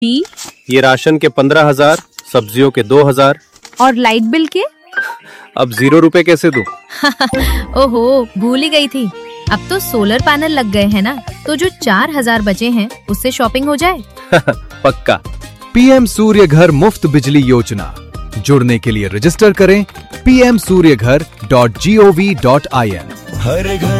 B, ये ration के 15,000, सब्जियों के 2,000। और लाइट बिल के? अब 0 रुपए कैसे दूं? ओहो, भूल ही गई थी। अब तो सोलर पैनल लग गए हैं ना, तो जो 4,000 बचे हैं उससे शॉपिंग हो जाए। पक्का। पीएम सूर्य घर मुफ्त बिजली योजना। जुड़ने के लिए रजिस्टर करें pmsuryaghar.gov.in। हर घर